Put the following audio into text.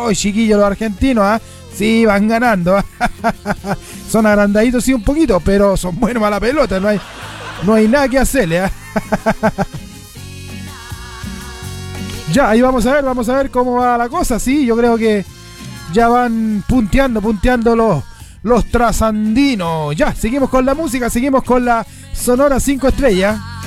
Oh, chiquillos, los argentinos, ¿ah? Sí, van ganando. Son agrandaditos sí un poquito, pero son buenos a la pelota, no hay nada que hacerle, ¿ah? Ya, ahí vamos a ver cómo va la cosa. Sí, yo creo que ya van punteando los trasandinos. Ya, seguimos con la música, seguimos con la Sonora 5 estrellas.